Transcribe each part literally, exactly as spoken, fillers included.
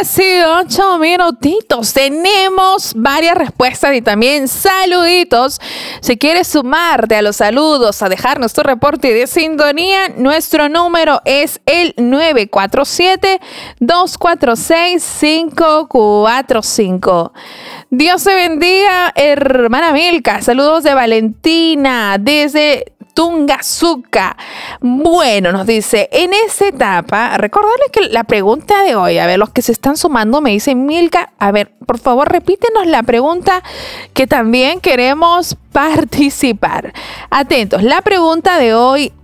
dieciocho minutitos. Tenemos varias respuestas y también saluditos. Si quieres sumarte a los saludos, a dejarnos tu reporte de sintonía, nuestro número es el nueve cuatro siete, dos cuatro seis, cinco cuatro cinco. Dios te bendiga, hermana Milka. Saludos de Valentina desde Tungazuca. Bueno, nos dice, en esta etapa, recordarles que la pregunta de hoy, a ver, los que se están sumando me dicen, Milka, a ver, por favor, repítenos la pregunta que también queremos participar. Atentos, la pregunta de hoy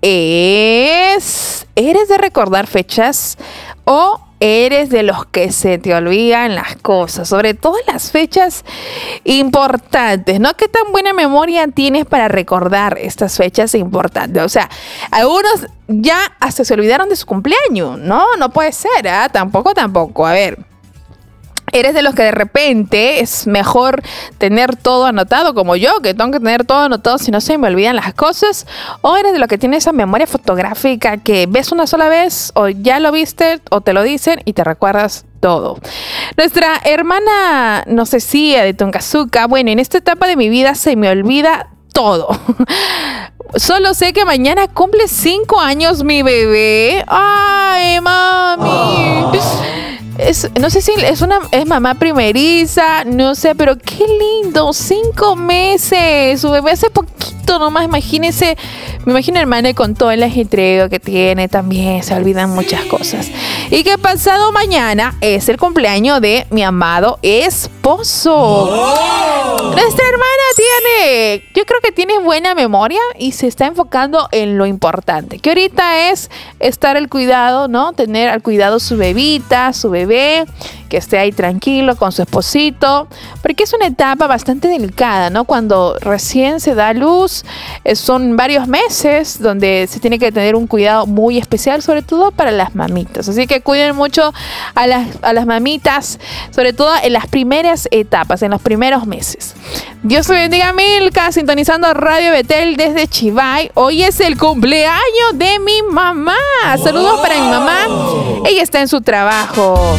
es, ¿eres de recordar fechas o eres de los que se te olvidan las cosas, sobre todo las fechas importantes, ¿no? ¿Qué tan buena memoria tienes para recordar estas fechas importantes? O sea, algunos ya hasta se olvidaron de su cumpleaños, ¿no? No puede ser, ¿eh? Tampoco, tampoco. A ver, ¿eres de los que de repente es mejor tener todo anotado como yo, que tengo que tener todo anotado si no se me olvidan las cosas? ¿O eres de los que tiene esa memoria fotográfica que ves una sola vez o ya lo viste o te lo dicen y te recuerdas todo? Nuestra hermana, no sé si de Tungazuca, bueno, en esta etapa de mi vida se me olvida todo. Solo sé que mañana cumple cinco años mi bebé. ¡Ay, mami! Oh. Es, no sé si es una es mamá primeriza, no sé, pero qué lindo, cinco meses, su bebé hace poquito nomás, imagínense, me imagino hermana con todo el ajetreo que tiene, también se olvidan muchas cosas. Y que pasado mañana es el cumpleaños de mi amado esposo. Oh. Nuestra hermana tiene, yo creo que tiene buena memoria y se está enfocando en lo importante, que ahorita es estar al cuidado, ¿no? Tener al cuidado su bebita, su bebé, que esté ahí tranquilo con su esposito, porque es una etapa bastante delicada, ¿no? Cuando recién se da a luz, eh, son varios meses donde se tiene que tener un cuidado muy especial, sobre todo para las mamitas. Así que cuiden mucho a las, a las mamitas, sobre todo en las primeras etapas, en los primeros meses. Dios te bendiga, Milka, sintonizando Radio Betel desde Chivay. Hoy es el cumpleaños de mi mamá. Saludos wow. para mi mamá. Ella está en su trabajo.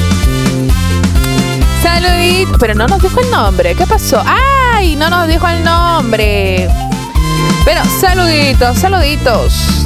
Saludito. Pero no nos dijo el nombre. ¿Qué pasó? ¡Ay! No nos dijo el nombre. Pero saluditos, saluditos.